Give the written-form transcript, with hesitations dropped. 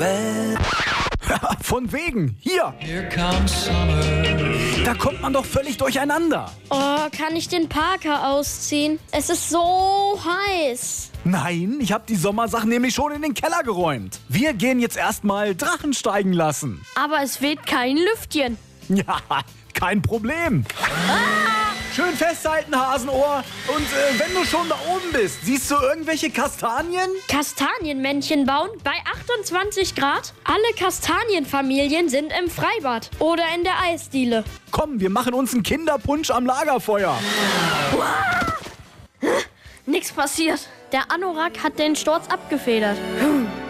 Von wegen. Hier. Here comes summer. Da kommt man doch völlig durcheinander. Oh, kann ich den Parker ausziehen? Es ist so heiß. Nein, ich habe die Sommersachen nämlich schon in den Keller geräumt. Wir gehen jetzt erstmal Drachen steigen lassen. Aber es weht kein Lüftchen. Ja, kein Problem. Schön festhalten, Hasenohr. Und wenn du schon da oben bist, siehst du irgendwelche Kastanien? Kastanienmännchen bauen bei 28 Grad? Alle Kastanienfamilien sind im Freibad oder in der Eisdiele. Komm, wir machen uns einen Kinderpunsch am Lagerfeuer. Nix passiert. Der Anorak hat den Sturz abgefedert.